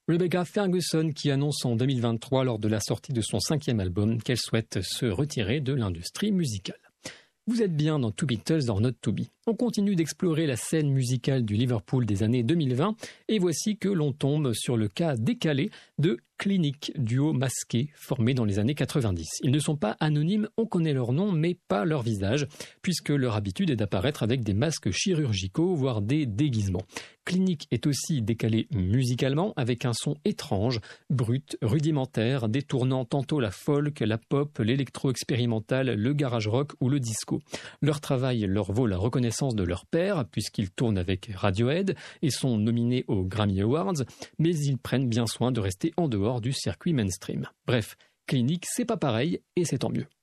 Rebecca Ferguson qui annonce en 2023 lors de la sortie de son 5e album qu'elle souhaite se retirer de l'industrie musicale. Vous êtes bien dans To Beatles or Not To Be. On continue d'explorer la scène musicale du Liverpool des années 2020 et voici que l'on tombe sur le cas décalé de Clinique, duo masqué formé dans les années 90. Ils ne sont pas anonymes, on connaît leur nom mais pas leur visage puisque leur habitude est d'apparaître avec des masques chirurgicaux voire des déguisements. Clinique est aussi décalé musicalement avec un son étrange, brut, rudimentaire, détournant tantôt la folk, la pop, l'électro-expérimental, le garage rock ou le disco. Leur travail leur vaut la reconnaissance de leur père puisqu'ils tournent avec Radiohead et sont nominés aux Grammy Awards, mais ils prennent bien soin de rester en dehors du circuit mainstream. Bref, Clinique, c'est pas pareil et c'est tant mieux.